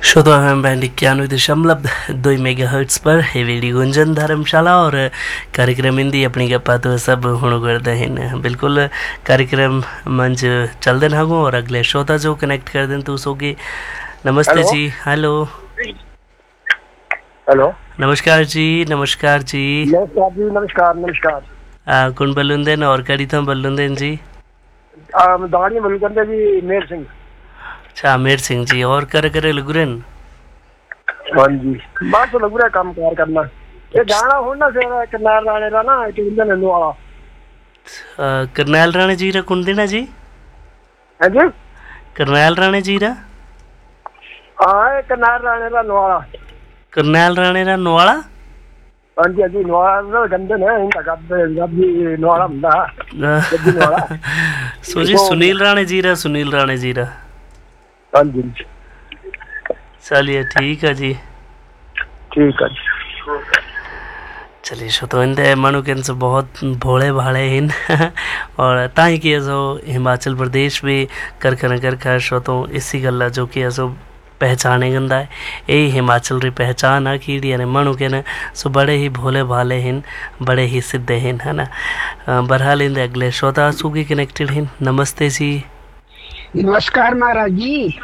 श्रोता हम band 91.2 megahertz पर हे वेड़ी गुंजन धर्मशाला और कार्यक्रम हिंदी अपनी गप्पा तो सब हुण करते हैं। बिल्कुल कार्यक्रम मंच चल देना गो और अगले श्रोता जो कनेक्ट कर दें तो सोगे। नमस्ते जी। हेलो हेलो नमस्कार जी। नमस्कार जी। नमस्कार जी। नमस्कार नमस्कार। कौन बलुंदेन और कड़ी तो बलुंदेन जी? दाड़ी बलुंदे जी मेर सिंह। अच्छा मेर सिंह जी और करे लगुरन? हाँ जी बस लगुरा काम कार करना ये गाना होना फिर करनैल राणे रा ना इंदन नंदू वाला। करनैल राणे जी रा कौन देना जी? है जी करनैल राणे जी रा? हाँ करनैल राणे रा नवाला। करनैल राणे रा नवाला? हाँ जी हाँ जी नवाला गंदे ने इनका गब जी नवाला हुंदा सो जी सुनील राणे जी रा? सुनील राणे जी रा? हाँ जी चलिए ठीक है जी। ठीक है जी। चलिए शो तो इंदे मनु के से बहुत भोले भाले हिन और ताई की जो हिमाचल प्रदेश में कर शो तो इसी गल्ला जो कि जो पहचाने गंदा है यही हिमाचल री पहचान है कि यानी मनु के न सो बड़े ही भोले भाले हिन, बड़े ही सिद्धे हिन, है ना। बहरहाल इंदे अगले श्रोता सुगी कनेक्टेड हिन। नमस्ते जी। नमस्कार महाराज जी।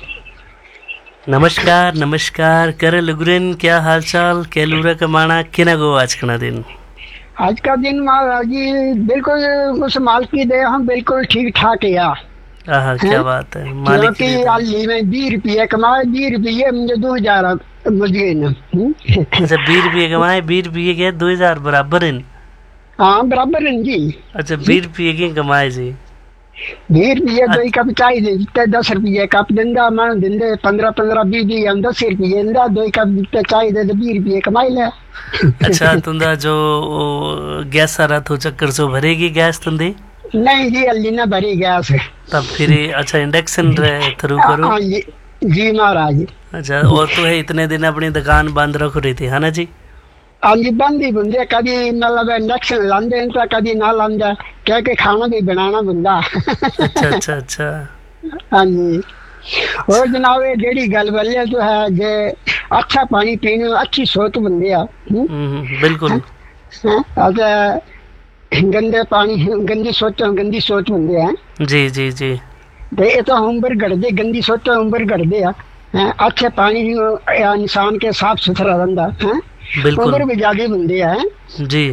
नमस्कार नमस्कार। करे लुगरेन क्या हाल चाल? केलूरा कमाना किना गो आज का दिन? आज का दिन महाराज जी बिल्कुल उस माल की दे हम बिल्कुल ठीक ठाक है। आहा क्या बात है। मालिक की हाली में 20 रुपये कमाए, 20 रुपये मुझे 2000 मुझ गए ना। अच्छा 20 रुपये कमाए, 20 रुपये के 2000 बराबर है? हाँ बराबर है जी। अच्छा 20 रुपये के कमाए जी? 20 रुपये दो कप चाहिए जितने 10 रुपये कप दिंदा मान दिंदे 15 15 20 हम 10 रुपये दिंदा दो कप जितने चाहिए तो 20 रुपये कमाई ले। अच्छा तुंदा जो गैस आ रहा तो चक्कर से भरेगी गैस तुंदी? नहीं जी अल्ली ना भरी गैस। तब फिर अच्छा इंडक्शन थ्रू करो? हाँ जी महाराज। अच्छा और तो है इतने दिन अपनी दुकान बंद रख रही थी है ना जी? हाँ जी बंद ही बुंदे कभी मतलब इंडक्शन लांदे तो कभी ना लांदा क्या के खाना भी बनाना बुंदा। अच्छा अच्छा अच्छा। हाँ जी और जनाब ये जेडी गल बल्ले तो है जे अच्छा पानी पीने अच्छी सोच बुंदे आ। बिल्कुल। अच्छा गंदे पानी गंदी सोच बुंदे हैं। जी जी जी। ये तो उम्र घट दे गंदी सोच उम्र घट दे अच्छे पानी इंसान के साफ सुथरा रहंदा है। बिल्कुल उम्र भी ज्यादा बुंदे हैं जी।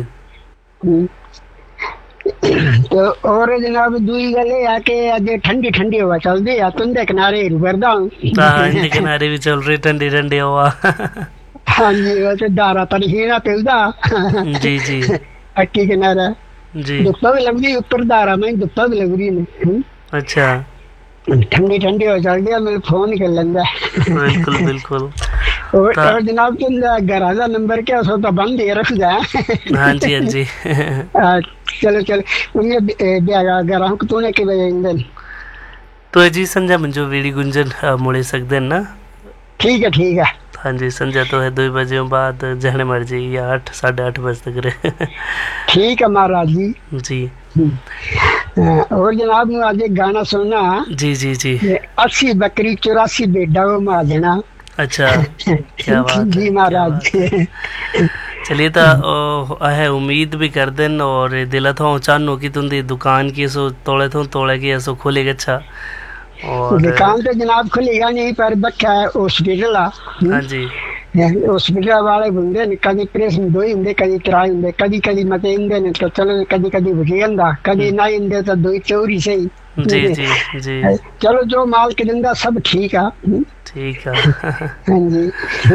तो और जनाब दूई गले आके आज ठंडी ठंडी हवा चल दी है तुंदे किनारे रुबरदा हूं। हां इंदे किनारे भी चल रही ठंडी ठंडी हवा। हां जी वैसे दारा तनहीना पिलदा। जी जी अक्की किनारा जी दुप्पा भी लग गई ऊपर दारा में दुप्पा भी लग रही है। अच्छा ठंडी ठंडी हो चल गया मैं फोन कर लेंदा। बिल्कुल बिल्कुल। और जनाब तुम गराजा नंबर क्या सो तो बंद ही रख जाए। हाँ जी हाँ जी। चलो चलो उन्हें गरा तूने के बजे इंदन तो जी संजय मंजो वीडी गुंजन मोड़े सकते ना? ठीक है। हाँ जी संजय तो है 2 बजे बाद जहने मर्जी या 8 8:30 बजे तक रहे। ठीक है महाराज जी। जी और जनाब मैं आज एक गाना सुनना। जी जी जी 80 बकरी 84 बेटा वो माजना। अच्छा क्या बात जी महाराज। चलिए तो है उम्मीद भी कर देन और दिल तो चाहनो कि तुंदी दुकान की सो तोड़े की सो खोलेगा। अच्छा और दुकान तो जनाब खुलेगा नहीं पर बच्चा है हॉस्पिटल। हाँ जी हॉस्पिटल वाले बुंदे कभी प्रेस में 2 इंदे कभी 3 इंदे कभी कभी मत इंदे ने तो चलो कभी कभी भुजियंदा कभी ना इंदे तो 2 चोरी से ही। जी जी जी चलो जो माल के दिंदा सब ठीक है। ठीक है। हाँ जी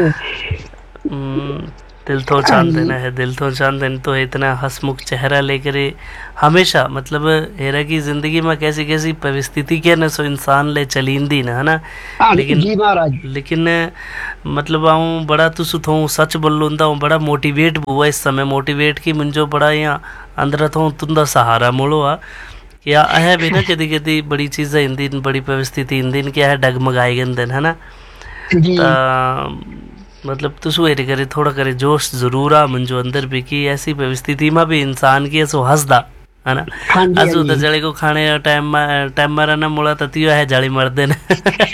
दिल तो चांद देना है, दिल तो चांद देना तो इतना हंसमुख चेहरा लेकर हमेशा मतलब हेरा की जिंदगी में कैसी कैसी परिस्थिति के न सो इंसान ले चलींदी ना है ना। लेकिन मतलब आऊँ बड़ा तो सुथो सच बोलूंदा हूँ बड़ा मोटिवेट हुआ इस समय मोटिवेट की मुझे बड़ा यहाँ अंदर तो तुंदा सहारा मोड़ो आ क्या है भी ना कदी कदी बड़ी चीज़ें इंदी बड़ी परिस्थिति इंदी क्या है डगमगाए गंदन है ना। मतलब तुसु एरी करे थोड़ा करे जोश जरूर आ मुझो अंदर भी की ऐसी परिस्थिति में भी इंसान की ऐसो हंसदा है ना। असू तो जड़े को खाने टाइम मारा ना मुड़ा ततियो है जाली मरदे ने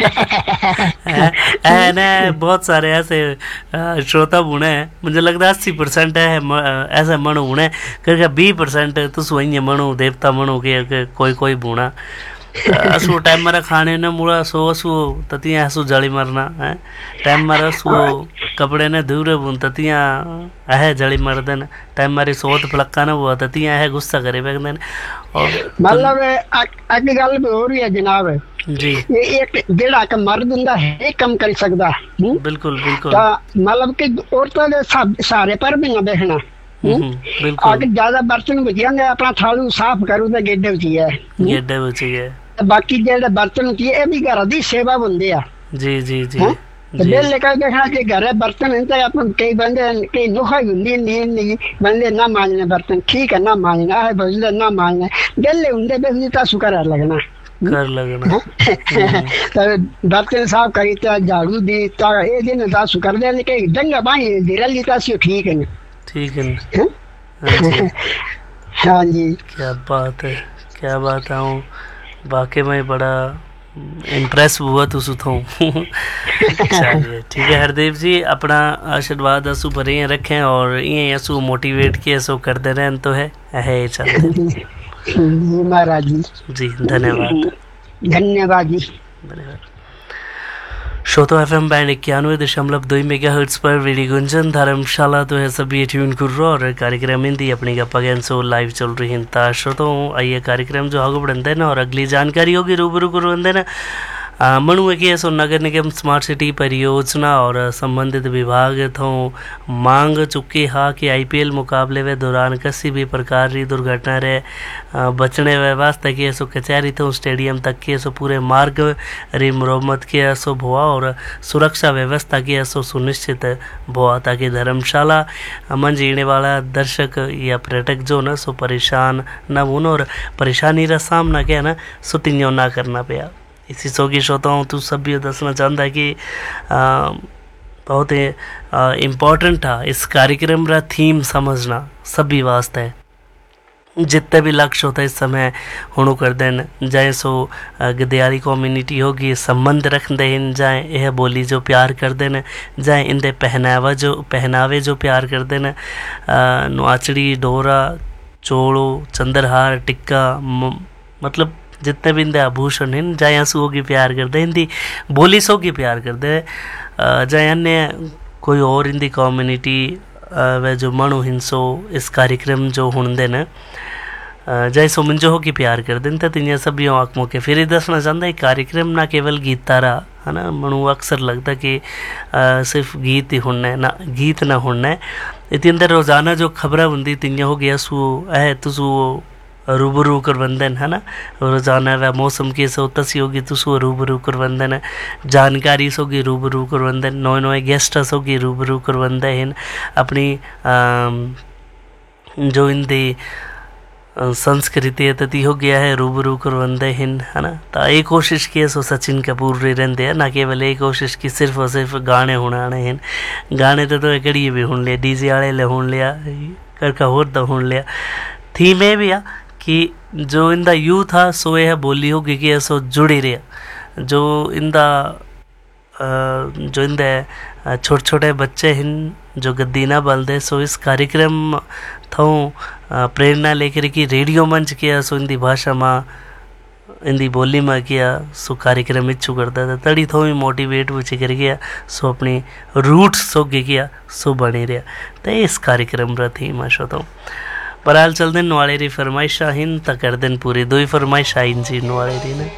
है बहुत सारे ऐसे श्रोता बुने हैं, मुझे लगता 80% है ऐसा मनु बुने करके 20% तुस वही मनु देवता मनु के कोई बुना असु टाइम मारा खाने न मुड़ा सो असु ततिया असु जाली मरना है टाइम मारा सो कपड़े ने दूरे बुन ततिया है जाली मर देन टाइम मारी सोत फलक्का ना वो ततिया है गुस्सा करे बैग देन। और मतलब अगली गल हो रही है जनाब जी, ये एक जेड़ा का मर्द हुंदा है कम कर सकदा। बिल्कुल बिल्कुल मतलब कि औरतां दे सारे पर भी ना देखना बिल्कुल। अगर ज्यादा बर्तन बुझियांगे अपना थालू साफ करू तो गेडे बुझिए गेडे बुझिए बाकी जेड़े बर्तन होती है भी घर दी सेवा बुंदे आ। जी जी जी तो बिल लेकर देखना कि घर बर्तन है अपन कई बंदे कई नुखा हुंदी नहीं बंदे ना मांजने बर्तन ठीक है ना मांजना है बजले ना मांजने गले हुंदे बेसी ता शुक्र लगना कर लगना तो बर्तन साफ करी ता झाड़ू दी ता ए दिन ता शुक्र दे के डंगा बाई दिरली ता से ठीक है ठीक है। हाँ जी क्या बात है क्या बात है, वाकई में बड़ा इम्प्रेस हुआ तो सुथों चलिए ठीक है हरदेव जी, अपना आशीर्वाद असु पर ये रखें और ये असु मोटिवेट किए असु करते रहें तो है चलते महाराज जी धन्यवाद धन्यवाद जी धन्यवाद। श्रोतो FM बैंड 91.2 मेगाहर्ट्ज पर रेडियो गुंजन धर्मशाला तो है सभी ट्यून कर रहा और कार्यक्रम हिंदी अपनी गप्पा गैन सो लाइव चल रही हिंता श्रोतो आइए कार्यक्रम जो आगे बढ़ते ना और अगली जानकारी होगी रूबरू करवाते ना मनु है कि सो नगर निगम स्मार्ट सिटी परियोजना और संबंधित विभाग थो मांग चुकी हा कि IPL मुकाबले वे दौरान किसी भी प्रकार की दुर्घटना रे बचने वे वास्ते कि सो कचहरी थो स्टेडियम तक के सो पूरे मार्ग री मुरम्मत के सो भुआ और सुरक्षा व्यवस्था की सो सुनिश्चित भुआ ताकि धर्मशाला मन जीने वाला दर्शक या पर्यटक जो न सो परेशान न होन और परेशानी का सामना क्या ना सो तिन्यों ना करना पाया। इसी सोगी श्रोता हूँ तो सब भी दसना चाहता है कि बहुत ही इम्पोर्टेंट था इस कार्यक्रम का थीम समझना सभी वास्ते जितने भी लक्ष्य होता है इस समय होनो कर देन जाए सो गदियारी कम्युनिटी होगी संबंध रख देन जाए यह बोली जो प्यार कर देन जाए इनके पहनावे जो प्यार कर देन नुआचड़ी डोरा चोड़ो चंद्रहार टिक्का मतलब जितने भी इनके आभूषण हैं जाए आंसुओं की प्यार करते हिंदी बोली सो की प्यार करते जाए अन्य कोई और हिंदी कम्युनिटी वे जो मनु हिंसो इस कार्यक्रम जो होंदे न जाए सो मुंजो की प्यार कर दें तो तिनिया सभी आँख मौके फिर दसना चाहता है कार्यक्रम ना केवल गीत तारा है ना मनु अक्सर लगता कि सिर्फ गीत ही होना है ना गीत ना होना है इतने अंदर रोज़ाना जो खबर होंगी तिनिया हो गया सो है तुसो रूबरू करवंदन है ना रोज़ाना वह मौसम के सो तसी होगी तो सो रूबरू करवंदन जानकारी सोगी रूबरू करवंदन नए गेस्ट सोगी रूबरू करवंदे हैं अपनी जो इनकी संस्कृति है तती हो गया है रूबरू करवंदे हैं है ना। तो ये कोशिश की सो सचिन कपूर रे रहते हैं ना केवल ये कोशिश की सिर्फ और सिर्फ गाने होने हैं गाने तो कड़ी भी होन लिया डीजे वाले ले होन लिया करका होर तो होन लिया थीम ये भी आ कि जो इनका यूथ था सो यह बोली होगी कि सो जुड़ी रहा जो इनका छोटे छोटे बच्चे हैं जो गद्दी ना बलदे सो इस कार्यक्रम थो प्रेरणा लेकर कि रेडियो मंच किया सो हिंदी भाषा में हिंदी बोली में किया सो कार्यक्रम इच्छू करता था तड़ी थो ही मोटिवेट वो कर गया सो अपनी रूट्स सो किया सो बने रहा तो इस कार्यक्रम रहा थी मैं सोता पर हाल चल दिन नवाले री फरमाइश आहिन त कर दिन पूरी दो ही फरमाइश आइन जी नवाले री ने